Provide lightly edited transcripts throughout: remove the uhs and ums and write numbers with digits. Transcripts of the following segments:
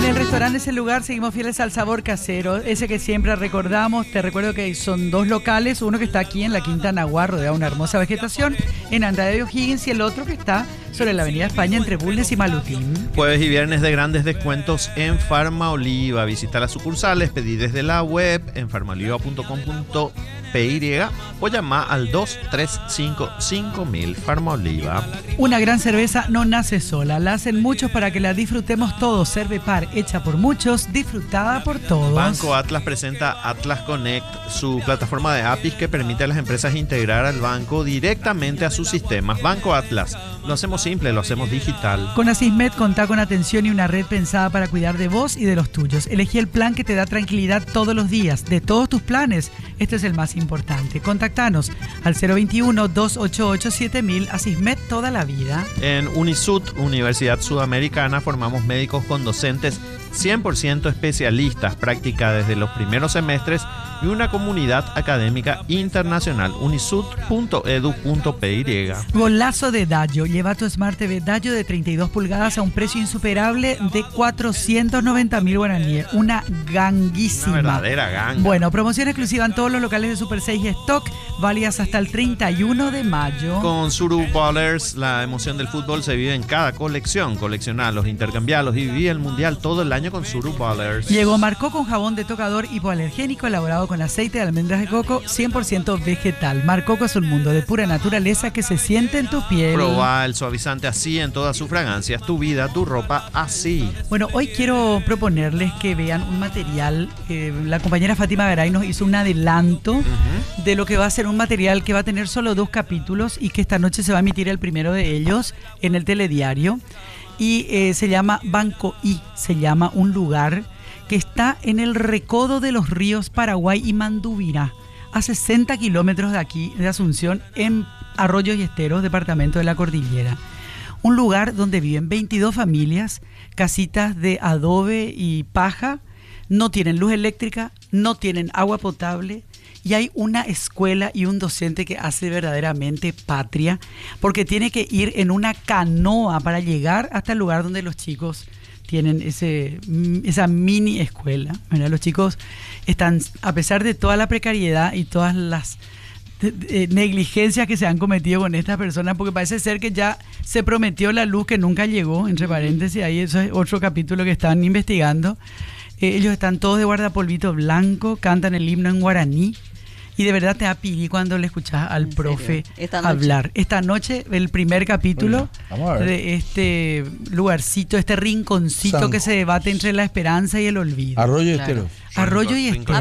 En el restaurante Es el Lugar seguimos fieles al sabor casero, ese que siempre recordamos. Te recuerdo que son dos locales, uno que está aquí en la Quinta Naguar, rodeado de una hermosa vegetación, en Andrade de O'Higgins, y el otro que está sobre la Avenida España entre Bulnes y Malutín. Jueves y viernes de grandes descuentos en Farma Oliva. Visita las sucursales, pedí desde la web en farmaoliva.com.py o llama al 2355.000 Farma Oliva. Una gran cerveza no nace sola, la hacen muchos para que la disfrutemos todos. Cervepar, hecha por muchos, disfrutada por todos. Banco Atlas presenta Atlas Connect, su plataforma de APIs que permite a las empresas integrar al banco directamente a sus sistemas. Banco Atlas, lo hacemos simple, lo hacemos digital. Con Asismed contá con atención y una red pensada para cuidar de vos y de los tuyos. Elegí el plan que te da tranquilidad todos los días. De todos tus planes, este es el más importante. Contactanos al 021-288-7000. Asismed, toda la vida. En Unisud, Universidad Sudamericana, formamos médicos con docentes 100% especialistas, práctica desde los primeros semestres y una comunidad académica internacional. unisud.edu.py. Golazo de Dayo. Lleva tu Smart TV Dayo de 32 pulgadas a un precio insuperable de 490.000 guaraníes. Una ganguísima. Una verdadera ganga. Bueno, promoción exclusiva en todos los locales de Super 6 y Stock, válidas hasta el 31 de mayo. Con Suru Ballers, la emoción del fútbol se vive en cada colección. Coleccionalos, intercambialos y viví el mundial todo el año con Suru Ballers. Llegó Marcó con jabón de tocador hipoalergénico elaborado con aceite de almendras de coco 100% vegetal. Marcoco es un mundo de pura naturaleza que se siente en tu piel. Proba el suavizante así en todas sus fragancias. Tu vida, tu ropa, así. Bueno, hoy quiero proponerles que vean un material. La compañera Fátima Garay nos hizo un adelanto de lo que va a ser un material que va a tener solo 2 capítulos y que esta noche se va a emitir el primero de ellos en el telediario. Y se llama Banco I, se llama un lugar que está en el recodo de los ríos Paraguay y Mandubirá, a 60 kilómetros de aquí, de Asunción, en Arroyos y Esteros, departamento de la Cordillera. Un lugar donde viven 22 familias, casitas de adobe y paja, no tienen luz eléctrica, no tienen agua potable, y hay una escuela y un docente que hace verdaderamente patria, porque tiene que ir en una canoa para llegar hasta el lugar donde los chicos tienen esa mini escuela. Mira, los chicos están, a pesar de toda la precariedad y todas las negligencias que se han cometido con estas personas, porque parece ser que ya se prometió la luz que nunca llegó, entre paréntesis, ahí eso es otro capítulo que están investigando. Ellos están todos de guardapolvito blanco, cantan el himno en guaraní. Y de verdad te da piri cuando le escuchas al profe hablar. Esta noche, el primer capítulo de este lugarcito, este rinconcito que se debate entre la esperanza y el olvido. Arroyo y Esteros. Arroyo y Esteros.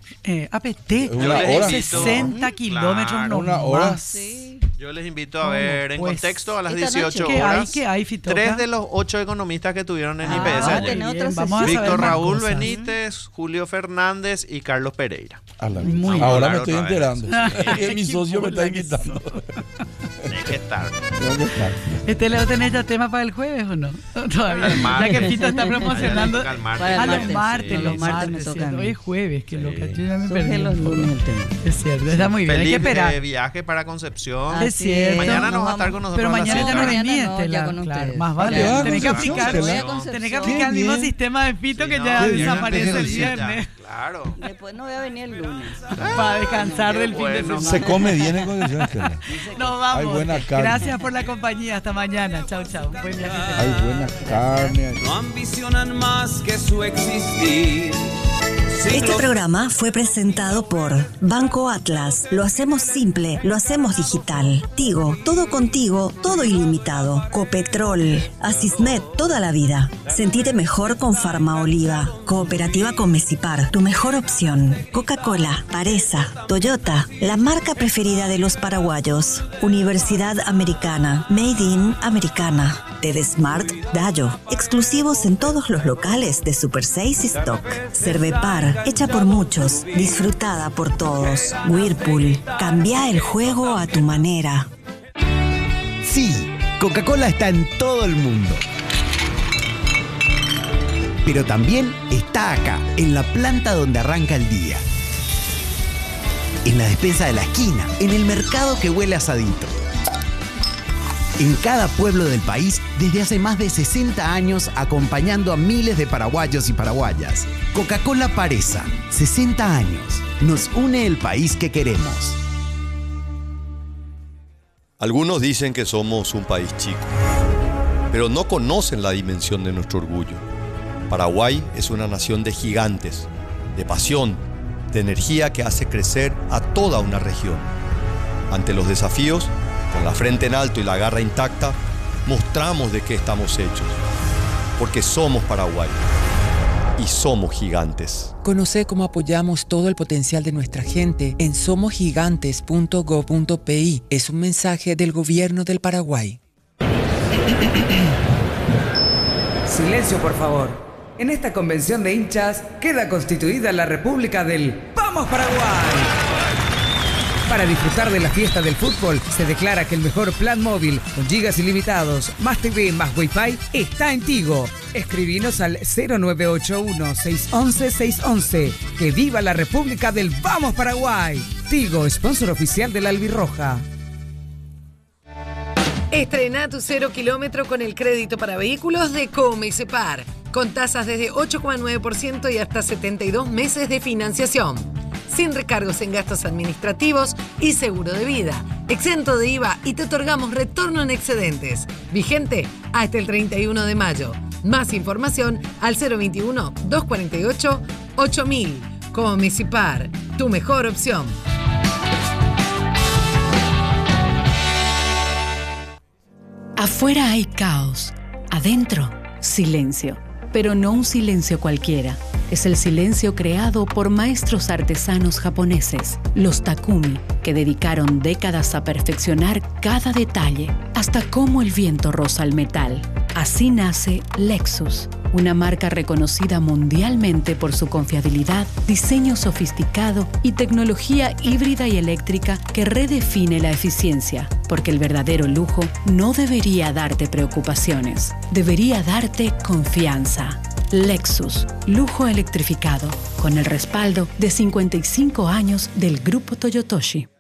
APT. Una hora. 60 kilómetros Claro. Una hora. Sí. Yo les invito a ver en contexto a las esta 18 noche. horas. ¿Qué hay, Fitoca? 3 de los 8 economistas que tuvieron en IPS vamos a ayer. tener otra Bien, vamos a sesión. saber Víctor más Raúl cosas. Benítez, Julio Fernández y Carlos Pereira. Muy bien. Ahora me Claro, estoy otra vez. enterando. Y mi socio me está invitando. Tiene que estar. Tengo que estar. ¿Lo tenés ya tema para el jueves o no? Todavía. El martes. Ya que Fito está promocionando. Al martes. Para el A los martes, sí, los los martes me martes. toca a mí. Hoy es jueves, que loca. Yo ya me Surge perdí. los un poco. lunes el tema. Es cierto, está muy bien. Hay que Feliz esperar. viaje para Concepción. Es cierto. Mañana no Nos va a estar vamos. con nosotros. Pero a las mañana ya 7. no Mañana venía, no, Estela. ya con Claro, ustedes. más vale. Ya, Tenés que Concepción, aplicar, Estela. tenés que Qué aplicar el mismo bien. sistema de Fito que Sí, ya no, desaparece el viernes, viernes. Claro. Después no voy a venir el lunes. Para descansar Qué del fin de bueno. semana. Se come bien en Concepción, Estela. Nos vamos. Hay buena carne. Gracias por la compañía. Hasta mañana. Chau, chau. Buen viaje. Hay buena carne. No ambicionan más que su existir. Este programa fue presentado por Banco Atlas. Lo hacemos simple, lo hacemos digital. Tigo, todo contigo, todo ilimitado. Copetrol, Asismed, toda la vida. Sentite mejor con Farma Oliva. Cooperativa con Mesipar, tu mejor opción. Coca-Cola, Paresa, Toyota, la marca preferida de los paraguayos. Universidad Americana, Made in Americana. TV Smart Dayo, exclusivos en todos los locales de Super 6 y Stock. Cervepar, hecha por muchos, disfrutada por todos. Whirlpool, cambia el juego a tu manera. Sí, Coca-Cola está en todo el mundo. Pero también está acá, en la planta donde arranca el día. En la despensa de la esquina, en el mercado que huele a asadito. en cada pueblo del país desde hace más de 60 años acompañando a miles de paraguayos y paraguayas. Coca-Cola Paresa, 60 años. Nos une el país que queremos. Algunos dicen que somos un país chico, pero no conocen la dimensión de nuestro orgullo. Paraguay es una nación de gigantes, de pasión, de energía que hace crecer a toda una región. Ante los desafíos, con la frente en alto y la garra intacta, mostramos de qué estamos hechos. Porque somos Paraguay y somos gigantes. Conoce cómo apoyamos todo el potencial de nuestra gente en somosgigantes.go.pi. Es un mensaje del Gobierno del Paraguay. Silencio, por favor. En esta convención de hinchas queda constituida la República del ¡Vamos Paraguay! Para disfrutar de la fiesta del fútbol, se declara que el mejor plan móvil con gigas ilimitados, más TV, más Wi-Fi, está en Tigo. Escribinos al 0981-611-611. ¡Que viva la República del Vamos Paraguay! Tigo, sponsor oficial de la Albirroja. Estrena tu 0 kilómetro con el crédito para vehículos de Comecipar, con tasas desde 8,9% y hasta 72 meses de financiación. Sin recargos en gastos administrativos y seguro de vida, exento de IVA y te otorgamos retorno en excedentes. Vigente hasta el 31 de mayo. Más información al 021-248-8000. Comecipar, tu mejor opción. Afuera hay caos, adentro silencio, pero no un silencio cualquiera. Es el silencio creado por maestros artesanos japoneses, los Takumi, que dedicaron décadas a perfeccionar cada detalle, hasta cómo el viento roza el metal. Así nace Lexus, una marca reconocida mundialmente por su confiabilidad, diseño sofisticado y tecnología híbrida y eléctrica que redefine la eficiencia, porque el verdadero lujo no debería darte preocupaciones, debería darte confianza. Lexus, lujo electrificado, con el respaldo de 55 años del Grupo Toyotoshi.